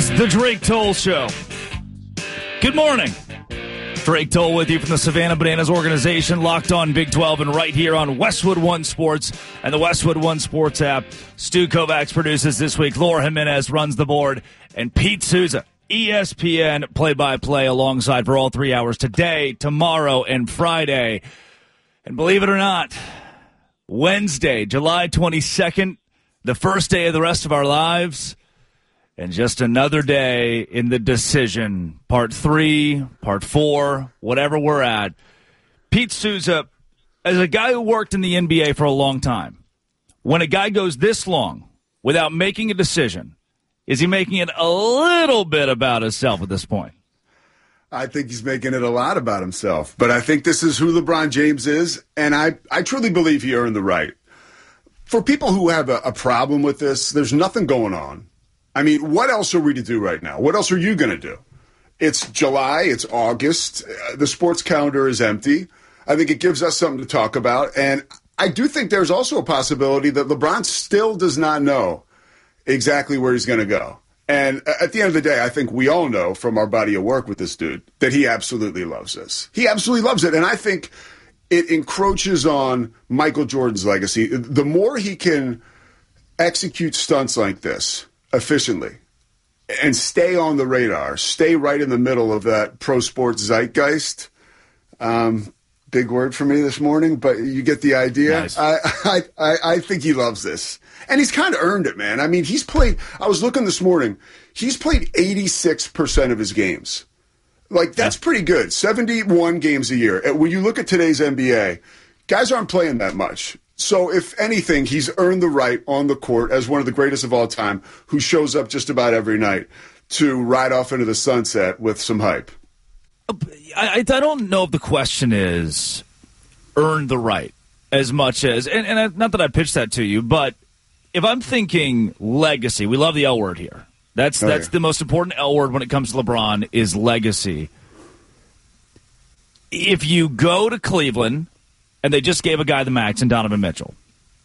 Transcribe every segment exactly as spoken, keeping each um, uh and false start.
is the Drake Toll Show. Good morning. Drake Toll with you from the Savannah Bananas organization, locked on Big twelve and right here on Westwood One Sports and the Westwood One Sports app. Stu Kovacs produces this week. Laura Jimenez runs the board. And Pete Souza, E S P N play-by-play alongside for all three hours today, tomorrow, and Friday. And believe it or not, Wednesday, July twenty-second, the first day of the rest of our lives. And just another day in the decision, part three, part four, whatever we're at. Pete Souza, as a guy who worked in the N B A for a long time, when a guy goes this long without making a decision, is he making it a little bit about himself at this point? I think he's making it a lot about himself. But I think this is who LeBron James is, and I, I truly believe he earned the right. For people who have a, a problem with this, there's nothing going on. I mean, what else are we to do right now? What else are you going to do? It's July. It's August. Uh, the sports calendar is empty. I think it gives us something to talk about. And I do think there's also a possibility that LeBron still does not know exactly where he's going to go. And at the end of the day, I think we all know from our body of work with this dude that he absolutely loves this. He absolutely loves it. And I think it encroaches on Michael Jordan's legacy. The more he can execute stunts like this efficiently and stay on the radar, stay right in the middle of that pro sports zeitgeist. Um, big word for me this morning, but you get the idea. Nice. I, I, I, I think he loves this. And he's kind of earned it, man. I mean, he's played, I was looking this morning, he's played eighty-six percent of his games. Like, that's pretty good. seventy-one games a year. When you look at today's N B A, guys aren't playing that much. So, if anything, he's earned the right on the court as one of the greatest of all time who shows up just about every night to ride off into the sunset with some hype. I, I don't know if the question is earn the right as much as, and, and I, not that I pitched that to you, but if I'm thinking legacy, we love the L word here. That's, oh, that's yeah. the most important L word when it comes to LeBron is legacy. If you go to Cleveland, and they just gave a guy the max in Donovan Mitchell.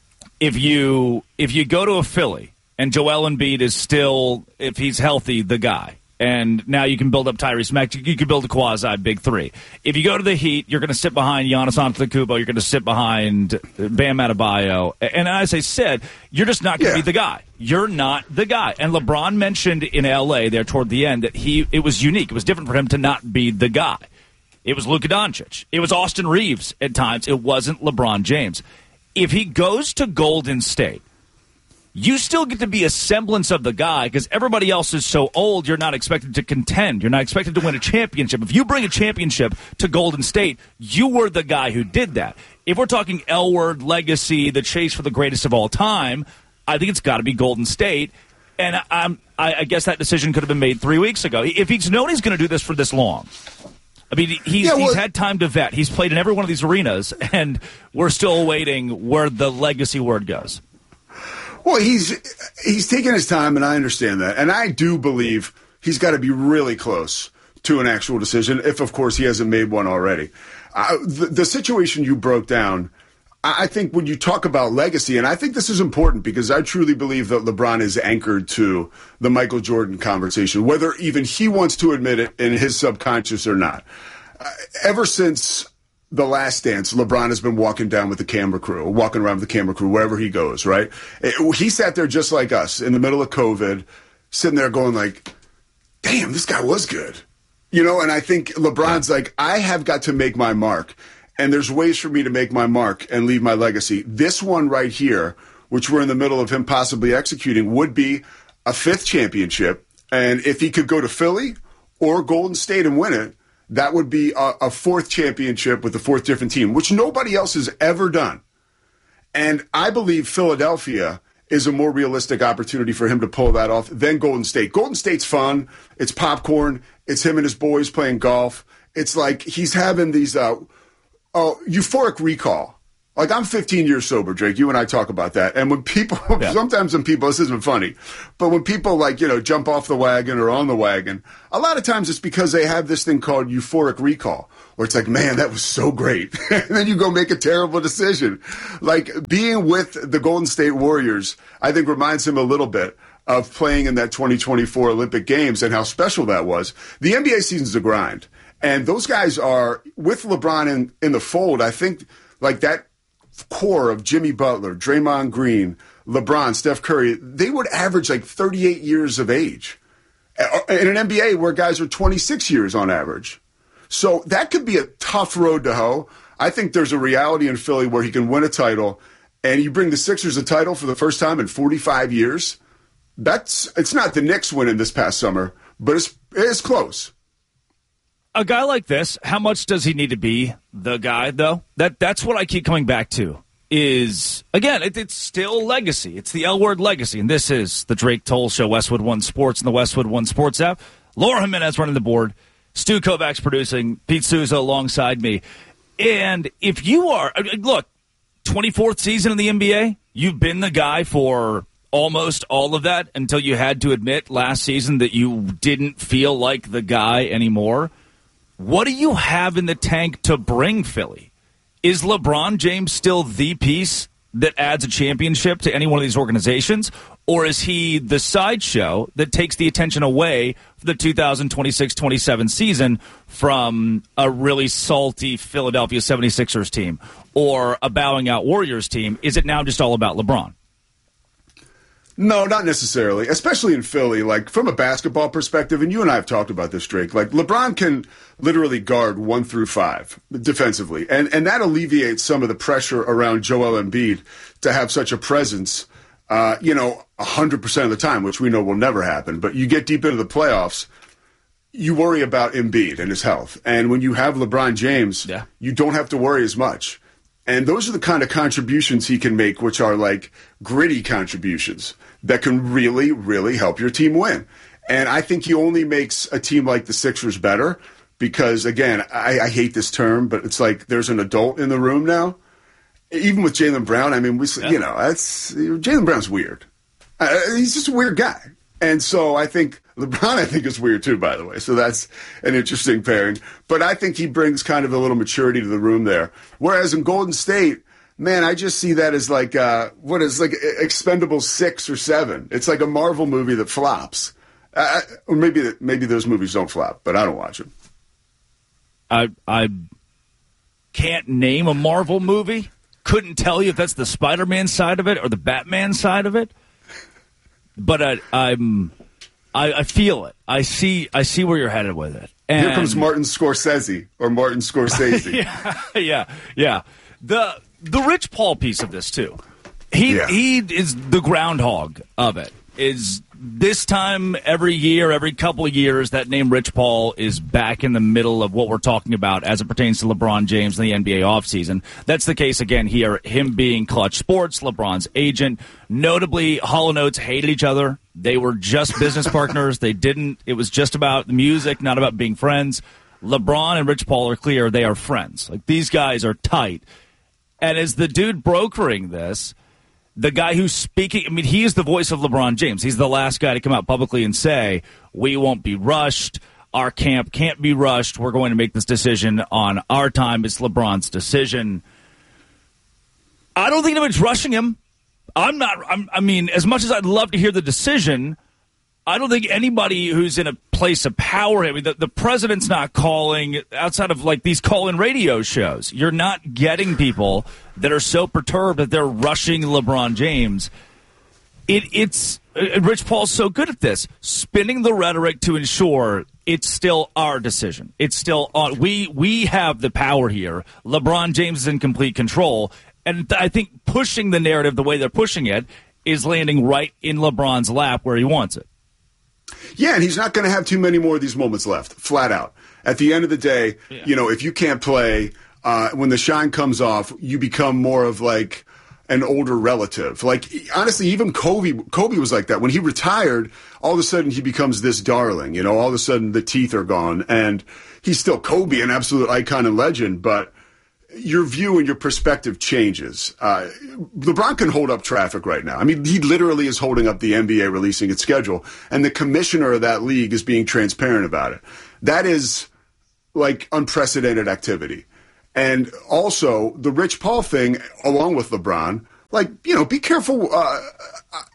If you if you go to a Philly and Joel Embiid is still, if he's healthy, the guy, and now you can build up Tyrese Maxey, you can build a quasi big three. If you go to the Heat, you're going to sit behind Giannis Antetokounmpo, you're going to sit behind Bam Adebayo, and as I said, you're just not going to yeah. be the guy. You're not the guy. And LeBron mentioned in L A there toward the end that he it was unique. It was different for him to not be the guy. It was Luka Doncic. It was Austin Reeves at times. It wasn't LeBron James. If he goes to Golden State, you still get to be a semblance of the guy because everybody else is so old, you're not expected to contend. You're not expected to win a championship. If you bring a championship to Golden State, you were the guy who did that. If we're talking L-word, legacy, the chase for the greatest of all time, I think it's got to be Golden State. And I'm, I, I guess that decision could have been made three weeks ago. If he's known he's going to do this for this long, I mean, he's, yeah, well, he's had time to vet. He's played in every one of these arenas, and we're still waiting where the legacy word goes. Well, he's he's taking his time, and I understand that. And I do believe he's got to be really close to an actual decision, if, of course, he hasn't made one already. Uh, the, the situation you broke down, I think when you talk about legacy, and I think this is important because I truly believe that LeBron is anchored to the Michael Jordan conversation, whether even he wants to admit it in his subconscious or not. Uh, ever since The Last Dance, LeBron has been walking down with the camera crew, walking around with the camera crew wherever he goes, right? It, he sat there just like us in the middle of COVID, sitting there going like, damn, this guy was good. You know, and I think LeBron's like, I have got to make my mark. And there's ways for me to make my mark and leave my legacy. This one right here, which we're in the middle of him possibly executing, would be a fifth championship. And if he could go to Philly or Golden State and win it, that would be a, a fourth championship with a fourth different team, which nobody else has ever done. And I believe Philadelphia is a more realistic opportunity for him to pull that off than Golden State. Golden State's fun. It's popcorn. It's him and his boys playing golf. It's like he's having these uh, oh, euphoric recall. Like, I'm fifteen years sober, Drake. You and I talk about that. And when people, yeah. sometimes when people, this isn't funny, but when people, like, you know, jump off the wagon or on the wagon, a lot of times it's because they have this thing called euphoric recall, where it's like, man, that was so great. And then you go make a terrible decision. Like, being with the Golden State Warriors, I think reminds him a little bit of playing in that twenty twenty-four Olympic Games and how special that was. The N B A season's a grind. And those guys are, with LeBron in, in the fold, I think, like that core of Jimmy Butler, Draymond Green, LeBron, Steph Curry, they would average like thirty-eight years of age in an N B A where guys are twenty-six years on average. So that could be a tough road to hoe. I think there's a reality in Philly where he can win a title, and you bring the Sixers a title for the first time in forty-five years. That's it's not the Knicks winning this past summer, but it's it's close. A guy like this, how much does he need to be the guy, though? That that's what I keep coming back to. Is again, it, it's still legacy. It's the L word legacy, and this is the Drake Toll Show, Westwood One Sports, and the Westwood One Sports app. Laura Jimenez running the board, Stu Kovacs producing, Pete Souza alongside me. And if you are, look, twenty-fourth season in the N B A, you've been the guy for almost all of that until you had to admit last season that you didn't feel like the guy anymore. What do you have in the tank to bring Philly? Is LeBron James still the piece that adds a championship to any one of these organizations? Or is he the sideshow that takes the attention away for the two thousand twenty-six twenty-seven season from a really salty Philadelphia seventy-sixers team or a bowing out Warriors team? Is it now just all about LeBron? No, not necessarily, especially in Philly. Like, from a basketball perspective, and you and I have talked about this, Drake, like, LeBron can literally guard one through five defensively, and, and that alleviates some of the pressure around Joel Embiid to have such a presence, uh, you know, one hundred percent of the time, which we know will never happen. But you get deep into the playoffs, you worry about Embiid and his health. And when you have LeBron James, yeah. you don't have to worry as much. And those are the kind of contributions he can make, which are like gritty contributions that can really, really help your team win. And I think he only makes a team like the Sixers better because, again, I, I hate this term, but it's like there's an adult in the room now. Even with Jaylen Brown, I mean, we, yeah. you know, that's Jaylen Brown's weird. Uh, he's just a weird guy. And so I think LeBron, I think, is weird too, by the way. So that's an interesting pairing. But I think he brings kind of a little maturity to the room there. Whereas in Golden State, man, I just see that as like, uh, what is like Expendables six or seven. It's like a Marvel movie that flops. Uh, or maybe maybe those movies don't flop, but I don't watch them. I I can't name a Marvel movie. Couldn't tell you if that's the Spider-Man side of it or the Batman side of it. But I, I'm, I, I feel it. I see. I see where you're headed with it. And here comes Martin Scorsese or Martin Scorsese. yeah, yeah, yeah. The the Rich Paul piece of this too. He yeah. he is the groundhog of it. Is this time every year, every couple of years, that name Rich Paul is back in the middle of what we're talking about as it pertains to LeBron James and the N B A offseason. That's the case again here, him being Clutch Sports, LeBron's agent. Notably, Hall and Oates hated each other. They were just business partners. They didn't, it was just about the music, not about being friends. LeBron and Rich Paul are clear they are friends. Like, these guys are tight. And as the dude brokering this, the guy who's speaking, I mean, he is the voice of LeBron James. He's the last guy to come out publicly and say, we won't be rushed. Our camp can't be rushed. We're going to make this decision on our time. It's LeBron's decision. I don't think anybody's rushing him. I'm not, I'm, I mean, as much as I'd love to hear the decision, I don't think anybody who's in a place of power, I mean, the, the president's not calling outside of like these call-in radio shows. You're not getting people that are so perturbed that they're rushing LeBron James. It, it's Rich Paul's so good at this, spinning the rhetoric to ensure it's still our decision. It's still on. We we have the power here. LeBron James is in complete control, and I think pushing the narrative the way they're pushing it is landing right in LeBron's lap where he wants it. Yeah, and he's not going to have too many more of these moments left, flat out. At the end of the day, yeah. you know, if you can't play, uh, when the shine comes off, you become more of like an older relative. Like, honestly, even Kobe, Kobe was like that. When he retired, all of a sudden he becomes this darling. You know, all of a sudden the teeth are gone, and he's still Kobe, an absolute icon and legend, but your view and your perspective changes. Uh, LeBron can hold up traffic right now. I mean, he literally is holding up the N B A releasing its schedule, and the commissioner of that league is being transparent about it. That is like unprecedented activity. And also the Rich Paul thing, along with LeBron, like, you know, be careful. Uh,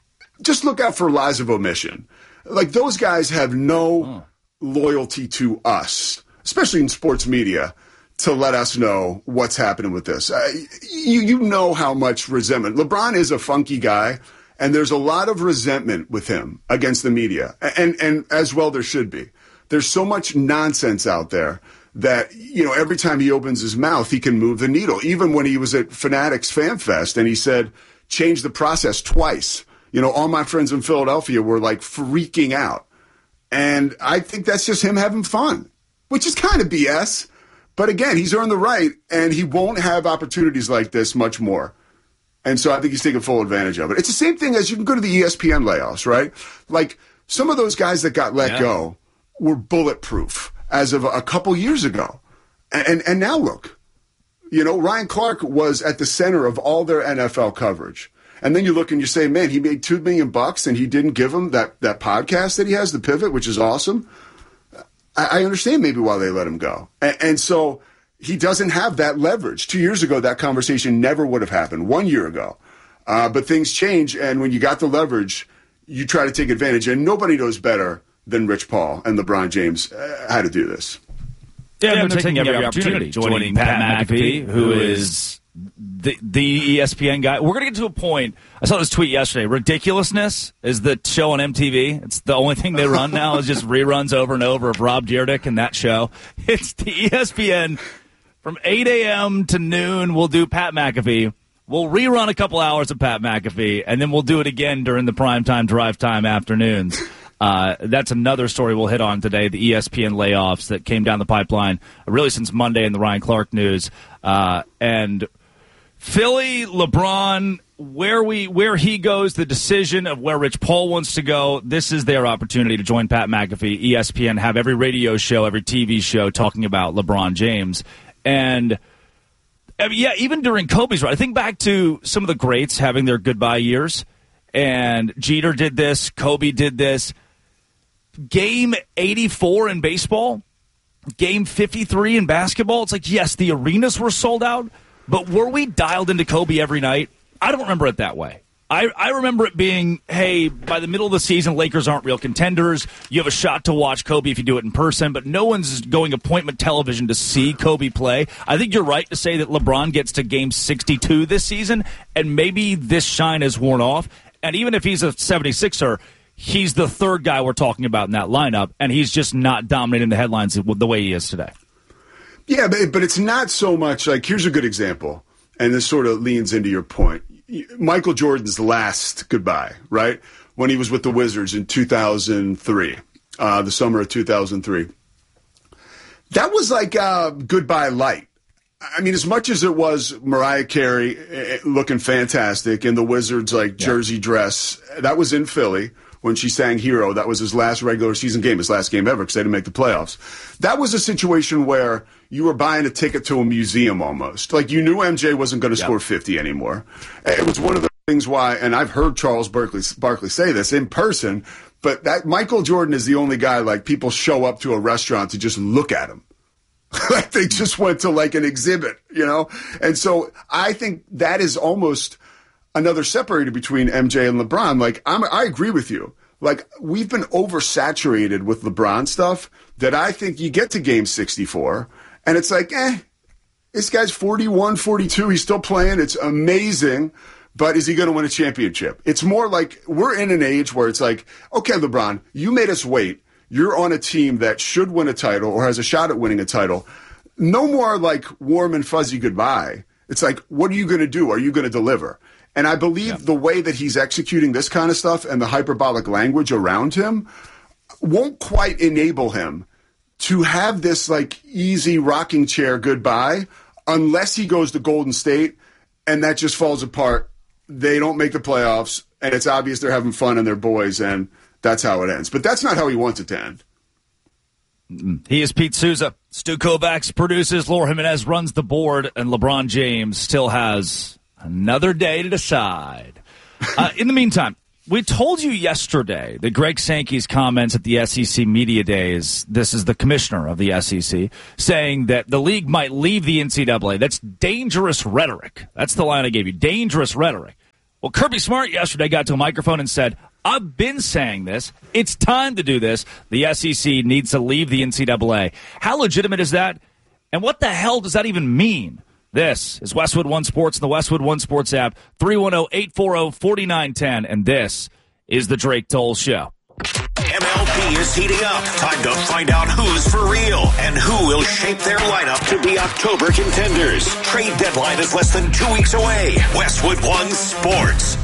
just look out for lies of omission. Like, those guys have no oh. loyalty to us, especially in sports media, to let us know what's happening with this. Uh, you you know how much resentment. LeBron is a funky guy, and there's a lot of resentment with him against the media, and and as well there should be. There's so much nonsense out there that, you know, every time he opens his mouth, he can move the needle. Even when he was at Fanatics Fan Fest and he said, change the process twice. You know, all my friends in Philadelphia were like freaking out. And I think that's just him having fun, which is kind of B S. But again, he's earned the right, and he won't have opportunities like this much more. And so I think he's taking full advantage of it. It's the same thing as you can go to the E S P N layoffs, right? Like, some of those guys that got let yeah. go were bulletproof as of a couple years ago. And, and and now look, you know, Ryan Clark was at the center of all their N F L coverage. And then you look and you say, man, he made two million bucks and he didn't give him that, that podcast that he has, The Pivot, which is awesome. I, I understand maybe why they let him go. And, and so he doesn't have that leverage. Two years ago, that conversation never would have happened. One year ago. Uh, but things change. And when you got the leverage, you try to take advantage. And nobody knows better than Rich Paul and LeBron James uh, how to do this. Yeah, yeah, they're taking every opportunity. Joining, joining Pat, Pat McAfee, McAfee, who is the, the E S P N guy. We're going to get to a point. I saw this tweet yesterday. Ridiculousness is the show on M T V. It's the only thing they run now is just reruns over and over of Rob Dyrdek and that show. It's the E S P N from eight a.m. to noon. We'll do Pat McAfee. We'll rerun a couple hours of Pat McAfee, and then we'll do it again during the primetime drive time afternoons. Uh, that's another story we'll hit on today, the E S P N layoffs that came down the pipeline really since Monday in the Ryan Clark news. Uh, and Philly, LeBron, where we where he goes, the decision of where Rich Paul wants to go, this is their opportunity to join Pat McAfee, E S P N, have every radio show, every T V show talking about LeBron James. And, I mean, yeah, even during Kobe's run, I think back to some of the greats having their goodbye years. And Jeter did this, Kobe did this. Game eighty-four in baseball, game fifty-three in basketball. It's like, yes, the arenas were sold out, but were we dialed into Kobe every night? I don't remember it that way. I, I remember it being, hey, by the middle of the season, Lakers aren't real contenders. You have a shot to watch Kobe if you do it in person, but no one's going appointment television to see Kobe play. I think you're right to say that LeBron gets to game sixty-two this season, and maybe this shine has worn off. And even if he's a seventy-sixer, he's the third guy we're talking about in that lineup, and he's just not dominating the headlines the way he is today. Yeah, but, but it's not so much like, here's a good example, and this sort of leans into your point. Michael Jordan's last goodbye, right, when he was with the Wizards in two thousand three, uh, the summer of two thousand three. That was like uh, goodbye light. I mean, as much as it was Mariah Carey looking fantastic in the Wizards' like yeah. jersey dress, that was in Philly. When she sang Hero, that was his last regular season game, his last game ever, because they didn't make the playoffs. That was a situation where you were buying a ticket to a museum almost. Like, you knew M J wasn't going to yep. score fifty anymore. It was one of the things why, and I've heard Charles Barkley, Barkley say this in person, but that Michael Jordan is the only guy, like, people show up to a restaurant to just look at him. Like, they just went to, like, an exhibit, you know? And so I think that is almost another separator between M J and LeBron. Like, I'm, I agree with you. Like, we've been oversaturated with LeBron stuff that I think you get to game sixty-four, and it's like, eh, this guy's forty-one, forty-two. He's still playing. It's amazing. But is he going to win a championship? It's more like we're in an age where it's like, okay, LeBron, you made us wait. You're on a team that should win a title or has a shot at winning a title. No more like warm and fuzzy goodbye. It's like, what are you going to do? Are you going to deliver? And I believe yeah. the way that he's executing this kind of stuff and the hyperbolic language around him won't quite enable him to have this like easy rocking chair goodbye unless he goes to Golden State and that just falls apart. They don't make the playoffs, and it's obvious they're having fun and they're boys, and that's how it ends. But that's not how he wants it to end. He is Pete Souza. Stu Kovacs produces. Laura Jimenez runs the board, and LeBron James still has another day to decide. Uh, in the meantime, we told you yesterday that Greg Sankey's comments at the S E C Media Days, this is the commissioner of the S E C, saying that the league might leave the N C double A. That's dangerous rhetoric. That's the line I gave you, dangerous rhetoric. Well, Kirby Smart yesterday got to a microphone and said, I've been saying this. It's time to do this. The S E C needs to leave the N C double A. How legitimate is that? And what the hell does that even mean? This is Westwood One Sports and the Westwood One Sports app, three one zero, eight four zero, four nine one zero, and this is the Drake Toll Show. M L B is heating up. Time to find out who's for real and who will shape their lineup to be October contenders. Trade deadline is less than two weeks away. Westwood One Sports.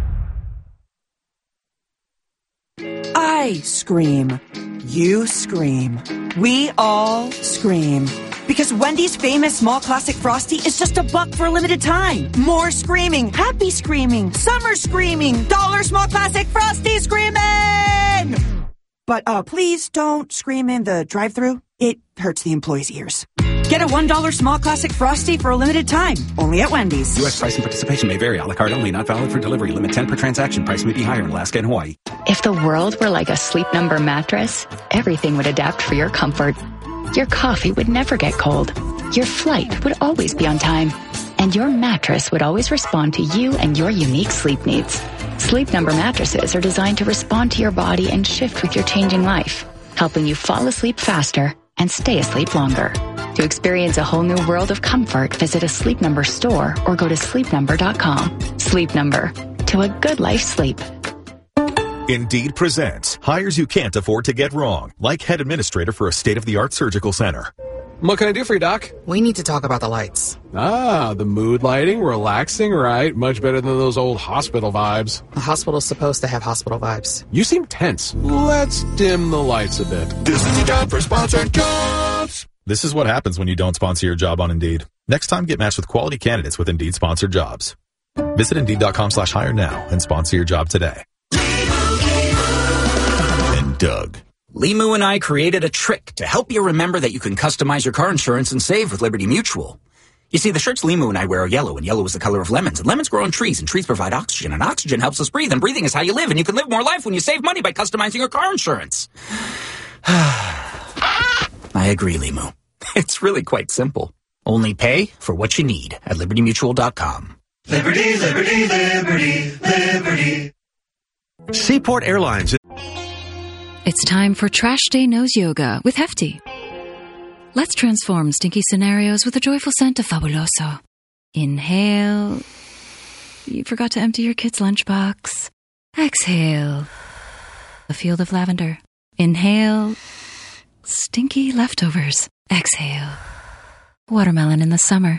I scream. You scream. We all scream. Because Wendy's famous small classic Frosty is just a buck for a limited time. More screaming, happy screaming, summer screaming, dollar small classic Frosty screaming! But uh, please don't scream in the drive-thru. It hurts the employees' ears. Get a one dollar small classic Frosty for a limited time. Only at Wendy's. U S price and participation may vary. A la carte only. Not valid for delivery. Limit ten per transaction. Price may be higher in Alaska and Hawaii. If the world were like a Sleep Number mattress, everything would adapt for your comfort. Your coffee would never get cold. Your flight would always be on time. And your mattress would always respond to you and your unique sleep needs. Sleep Number mattresses are designed to respond to your body and shift with your changing life, helping you fall asleep faster and stay asleep longer. To experience a whole new world of comfort, visit a Sleep Number store or go to sleep number dot com. Sleep Number. To a good life sleep. Indeed presents hires you can't afford to get wrong, like head administrator for a state-of-the-art surgical center. What can I do for you, Doc? We need to talk about the lights. Ah, the mood lighting, relaxing, right? Much better than those old hospital vibes. The hospital's supposed to have hospital vibes. You seem tense. Let's dim the lights a bit. This is your job for sponsored jobs. This is what happens when you don't sponsor your job on Indeed. Next time, get matched with quality candidates with Indeed sponsored jobs. Visit Indeed.com slash hire now and sponsor your job today. And Doug. Limu and I created a trick to help you remember that you can customize your car insurance and save with Liberty Mutual. You see, the shirts Limu and I wear are yellow, and yellow is the color of lemons, and lemons grow on trees, and trees provide oxygen, and oxygen helps us breathe, and breathing is how you live, and you can live more life when you save money by customizing your car insurance. I agree, Limu. It's really quite simple. Only pay for what you need at liberty mutual dot com. Liberty, liberty, liberty, liberty. Seaport Airlines. It's time for Trash Day Nose Yoga with Hefty. Let's transform stinky scenarios with a joyful scent of Fabuloso. Inhale. You forgot to empty your kid's lunchbox. Exhale. A field of lavender. Inhale. Stinky leftovers. Exhale. Watermelon in the summer.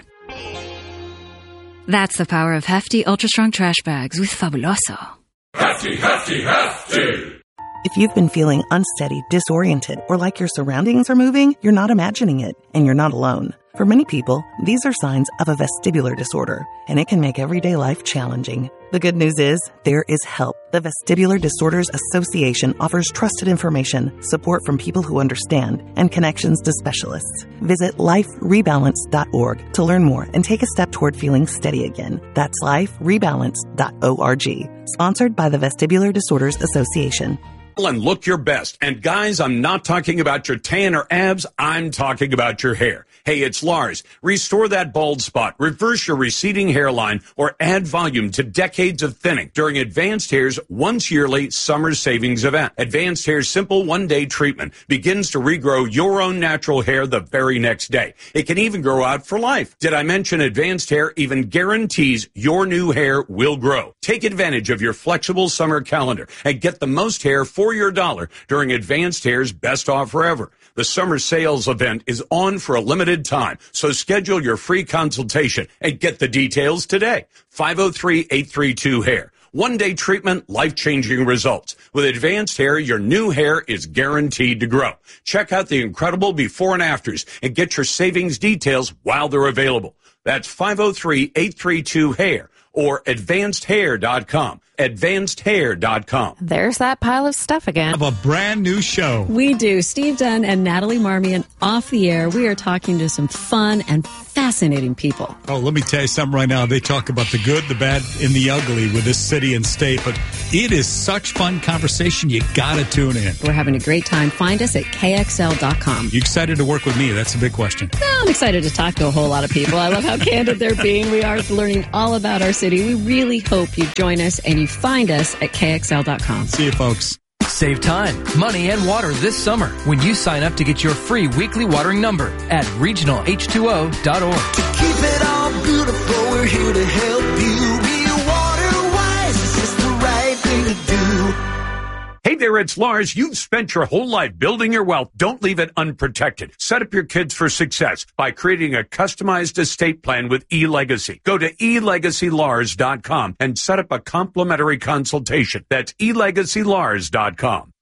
That's the power of Hefty Ultra Strong Trash Bags with Fabuloso. Hefty, hefty, hefty! If you've been feeling unsteady, disoriented, or like your surroundings are moving, you're not imagining it, and you're not alone. For many people, these are signs of a vestibular disorder, and it can make everyday life challenging. The good news is, there is help. The Vestibular Disorders Association offers trusted information, support from people who understand, and connections to specialists. Visit life rebalance dot org to learn more and take a step toward feeling steady again. That's life rebalance dot org. Sponsored by the Vestibular Disorders Association. And look your best. And guys, I'm not talking about your tan or abs. I'm talking about your hair. Hey, it's Lars. Restore that bald spot, reverse your receding hairline, or add volume to decades of thinning during Advanced Hair's once yearly summer savings event. Advanced Hair's simple one-day treatment begins to regrow your own natural hair the very next day. It can even grow out for life. Did I mention Advanced Hair even guarantees your new hair will grow? Take advantage of your flexible summer calendar and get the most hair for your dollar during Advanced Hair's best offer ever. The summer sales event is on for a limited time, so schedule your free consultation and get the details today. five oh three, eight three two, hair. One-day treatment, life-changing results. With Advanced Hair, your new hair is guaranteed to grow. Check out the incredible before and afters and get your savings details while they're available. That's five oh three, eight three two, hair or advanced hair dot com. advanced hair dot com. There's that pile of stuff again. Of a brand new show. We do. Steve Dunn and Natalie Marmion off the air. We are talking to some fun and fascinating people. Oh, let me tell you something right now. They talk about the good, the bad, and the ugly with this city and state, but it is such fun conversation. You got to tune in. We're having a great time. Find us at K X L dot com. You excited to work with me? That's a big question. No, I'm excited to talk to a whole lot of people. I love how candid they're being. We are learning all about our city. We really hope you join us and you you find us at K X L dot com. See you, folks. Save time, money, and water this summer when you sign up to get your free weekly watering number at regional H two O dot org. To keep it all beautiful, we're here to help you. Be water wise, it's just the right thing to do. Hey there, it's Lars. You've spent your whole life building your wealth. Don't leave it unprotected. Set up your kids for success by creating a customized estate plan with eLegacy. Go to e legacy lars dot com and set up a complimentary consultation. That's e legacy lars dot com.